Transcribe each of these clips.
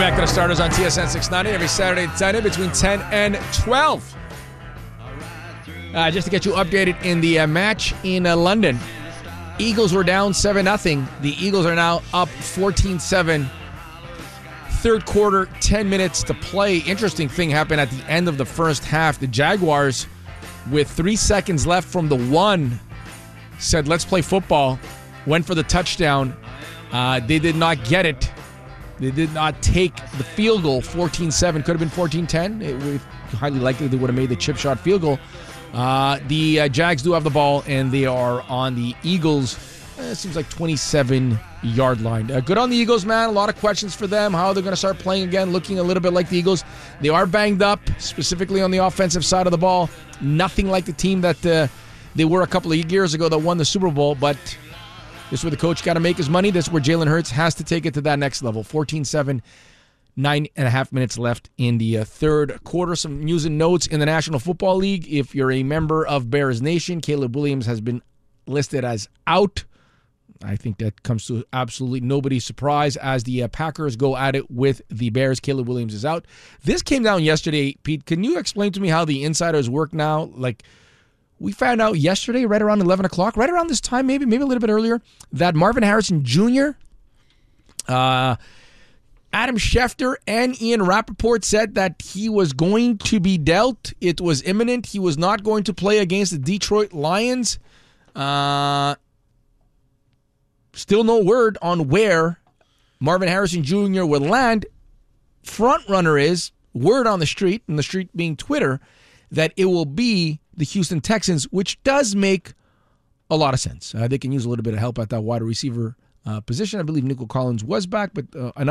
Welcome back to the Starters on TSN 690 every Saturday at 10 between 10 and 12. Just to get you updated in the match in London. Eagles were down 7-0. The Eagles are now up 14-7. Third quarter, 10 minutes to play. Interesting thing happened at the end of the first half. The Jaguars, with 3 seconds left from the one, said, let's play football. Went for the touchdown. They did not get it. They did not take the field goal. 14-7. Could have been 14-10. It was highly likely they would have made the chip shot field goal. The Jags do have the ball, and they are on the Eagles. It seems like 27-yard line. Good on the Eagles, man. A lot of questions for them. How they're going to start playing again, looking a little bit like the Eagles. They are banged up, specifically on the offensive side of the ball. Nothing like the team that they were a couple of years ago that won the Super Bowl, but this is where the coach got to make his money. This is where Jalen Hurts has to take it to that next level. 14-7, 9.5 minutes left in the third quarter. Some news and notes in the National Football League. If you're a member of Bears Nation, Caleb Williams has been listed as out. I think that comes to absolutely nobody's surprise as the Packers go at it with the Bears. Caleb Williams is out. This came down yesterday. Pete, can you explain to me how the insiders work now? Like, we found out yesterday, right around 11 o'clock, right around this time, maybe a little bit earlier, that Marvin Harrison Jr., Adam Schefter, and Ian Rappaport said that he was going to be dealt. It was imminent. He was not going to play against the Detroit Lions. Still no word on where Marvin Harrison Jr. will land. Front runner is, word on the street, and the street being Twitter, that it will be the Houston Texans, which does make a lot of sense. They can use a little bit of help at that wide receiver position. I believe Nico Collins was back, but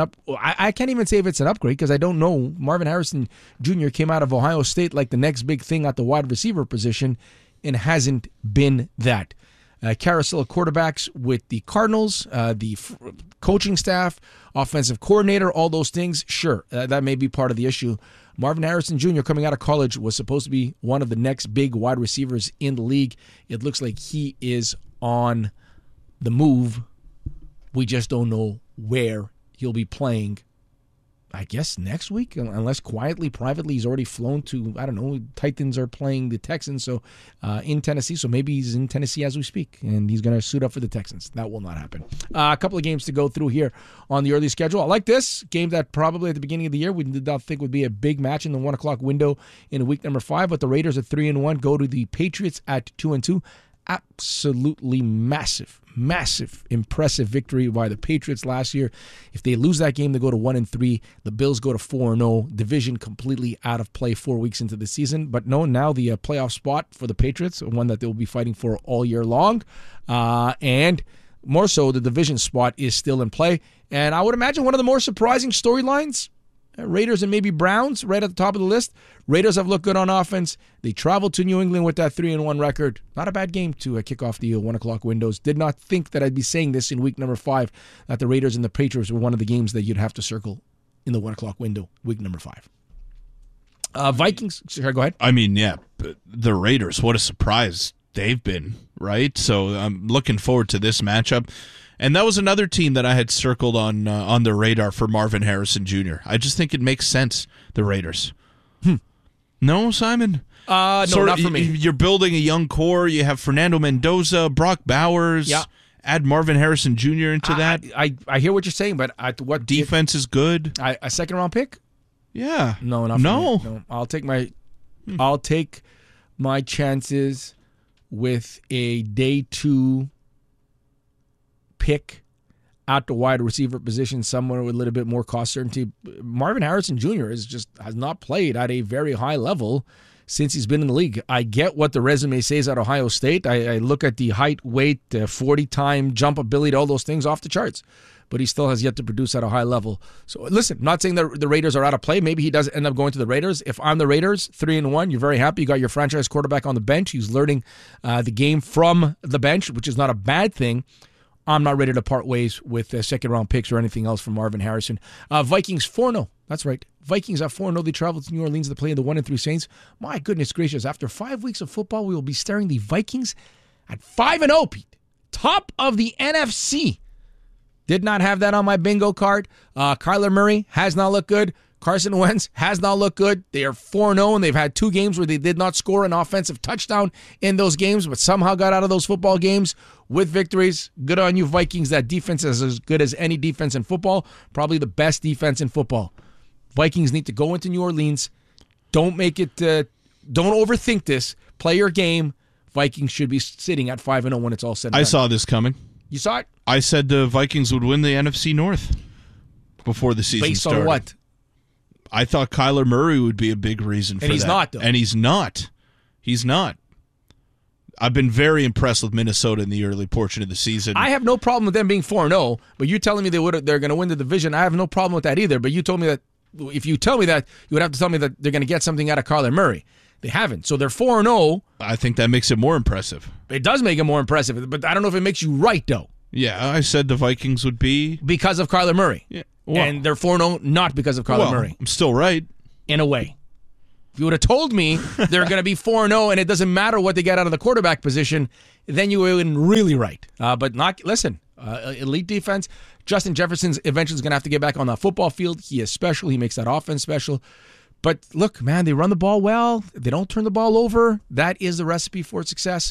I can't even say if it's an upgrade because I don't know. Marvin Harrison Jr. came out of Ohio State like the next big thing at the wide receiver position and hasn't been that. Carousel of quarterbacks with the Cardinals, the coaching staff, offensive coordinator, all those things, sure, that may be part of the issue. Marvin Harrison Jr. coming out of college was supposed to be one of the next big wide receivers in the league. It looks like he is on the move. We just don't know where he'll be playing. I guess next week, unless quietly, privately, he's already flown to, I don't know, Titans are playing the Texans so in Tennessee, so maybe he's in Tennessee as we speak, and he's going to suit up for the Texans. That will not happen. A couple of games to go through here on the early schedule. I like this game that probably at the beginning of the year we did not think would be a big match in the 1 o'clock window in week number 5, but the Raiders at 3-1 go to the Patriots at 2-2. Absolutely massive, impressive victory by the Patriots last year. If they lose that game, they go to 1-3. The Bills go to 4-0. Division completely out of play 4 weeks into the season. But no, now the playoff spot for the Patriots, one that they'll be fighting for all year long. And more so, the division spot is still in play. And I would imagine one of the more surprising storylines, Raiders and maybe Browns right at the top of the list. Raiders have looked good on offense. They traveled to New England with that 3-1 record. Not a bad game to kick off the 1 o'clock windows. Did not think that I'd be saying this in week number 5, that the Raiders and the Patriots were one of the games that you'd have to circle in the 1 o'clock window, week number 5. Vikings, sorry, go ahead. I mean, yeah, the Raiders, what a surprise they've been, right? So I'm looking forward to this matchup. And that was another team that I had circled on the radar for Marvin Harrison Jr. I just think it makes sense, the Raiders. No, Simon? No, not for me. You're building a young core. You have Fernando Mendoza, Brock Bowers. Yeah. Add Marvin Harrison Jr. into that. I hear what you're saying, but what defense is good? A second-round pick? Yeah. No, not for me. No. I'll take my chances with a day 2 pick at the wide receiver position, somewhere with a little bit more cost certainty. Marvin Harrison Jr. has not played at a very high level since he's been in the league. I get what the resume says at Ohio State. I look at the height, weight, 40-time jump ability, all those things off the charts. But he still has yet to produce at a high level. So listen, I'm not saying that the Raiders are out of play. Maybe he does end up going to the Raiders. If I'm the Raiders, 3-1, you're very happy. You got your franchise quarterback on the bench. He's learning the game from the bench, which is not a bad thing. I'm not ready to part ways with second-round picks or anything else from Marvin Harrison. Vikings 4-0. That's right. Vikings at 4-0. They travel to New Orleans to play the 1-3 Saints. My goodness gracious. After 5 weeks of football, we will be staring the Vikings at 5-0, Pete. Top of the NFC. Did not have that on my bingo card. Kyler Murray has not looked good. Carson Wentz has not looked good. They are 4-0, and they've had 2 games where they did not score an offensive touchdown in those games, but somehow got out of those football games with victories. Good on you, Vikings. That defense is as good as any defense in football, probably the best defense in football. Vikings need to go into New Orleans. Don't make it. Don't overthink this. Play your game. Vikings should be sitting at 5-0 when it's all said and done. I saw this coming. You saw it? I said the Vikings would win the NFC North before the season started. Based on what? I thought Kyler Murray would be a big reason for that. And he's not, though. And he's not. He's not. I've been very impressed with Minnesota in the early portion of the season. I have no problem with them being 4-0, but you telling me they're going to win the division, I have no problem with that either. But you told me that if you tell me that, you would have to tell me that they're going to get something out of Kyler Murray. They haven't. So they're 4-0. I think that makes it more impressive. It does make it more impressive, but I don't know if it makes you right, though. Yeah, I said the Vikings would be... Because of Kyler Murray. Yeah. Well, and they're 4-0 not because of Kyler Murray. I'm still right. In a way. If you would have told me they're going to be 4-0 and it doesn't matter what they get out of the quarterback position, then you would have been really right. But not, listen, elite defense. Justin Jefferson's eventually going to have to get back on the football field. He is special. He makes that offense special. But look, man, they run the ball well. They don't turn the ball over. That is the recipe for success.